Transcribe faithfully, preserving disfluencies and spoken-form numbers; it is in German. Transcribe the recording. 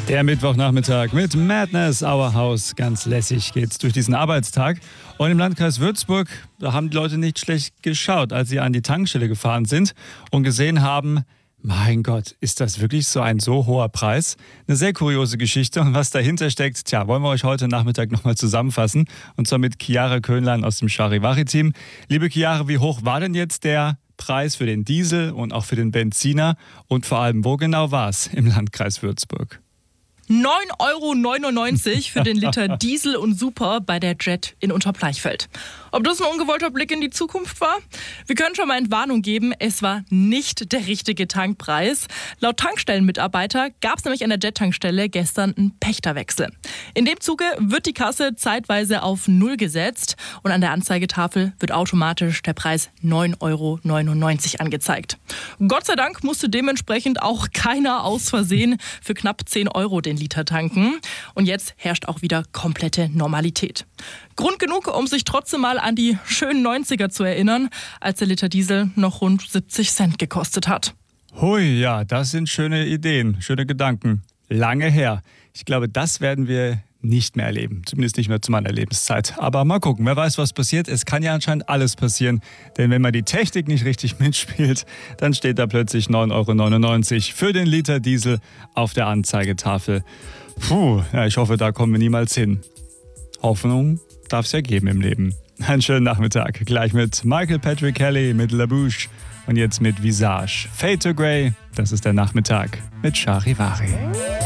Der Mittwochnachmittag mit Madness Our House. Ganz lässig geht's durch diesen Arbeitstag. Und im Landkreis Würzburg, da haben die Leute nicht schlecht geschaut, als sie an die Tankstelle gefahren sind und gesehen haben, mein Gott, ist das wirklich so ein so hoher Preis? Eine sehr kuriose Geschichte, und was dahinter steckt, tja, wollen wir euch heute Nachmittag nochmal zusammenfassen. Und zwar mit Chiara Köhnlein aus dem Charivari-Team. Liebe Chiara, wie hoch war denn jetzt der Preis für den Diesel und auch für den Benziner? Und vor allem, wo genau war es im Landkreis Würzburg? neun Euro neunundneunzig für den Liter Diesel und Super bei der Jet in Unterbleichfeld. Ob das ein ungewollter Blick in die Zukunft war? Wir können schon mal Entwarnung geben, es war nicht der richtige Tankpreis. Laut Tankstellenmitarbeiter gab es nämlich an der Jet-Tankstelle gestern einen Pächterwechsel. In dem Zuge wird die Kasse zeitweise auf Null gesetzt und an der Anzeigetafel wird automatisch der Preis neun Euro neunundneunzig angezeigt. Gott sei Dank musste dementsprechend auch keiner aus Versehen für knapp zehn Euro den Liter tanken. Und jetzt herrscht auch wieder komplette Normalität. Grund genug, um sich trotzdem mal an die schönen neunziger zu erinnern, als der Liter Diesel noch rund siebzig Cent gekostet hat. Hui, ja, das sind schöne Ideen, schöne Gedanken. Lange her. Ich glaube, das werden wir nicht mehr erleben. Zumindest nicht mehr zu meiner Lebenszeit. Aber mal gucken, wer weiß, was passiert. Es kann ja anscheinend alles passieren. Denn wenn man die Technik nicht richtig mitspielt, dann steht da plötzlich neun Euro neunundneunzig für den Liter Diesel auf der Anzeigetafel. Puh, ja, ich hoffe, da kommen wir niemals hin. Hoffnung darf es ja geben im Leben. Einen schönen Nachmittag. Gleich mit Michael Patrick Kelly, mit La Bouche und jetzt mit Visage. Fade to Grey, das ist der Nachmittag mit Charivari.